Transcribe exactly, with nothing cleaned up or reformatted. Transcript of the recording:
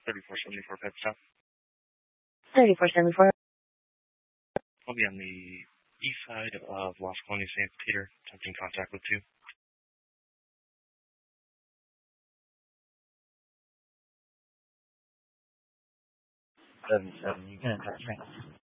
thirty-four seventy-four Pet Stop. thirty-four seventy-four. I'll be on the east side of Las Colinas, Saint Peter, attempting contact with two. seven seven, you can attach me.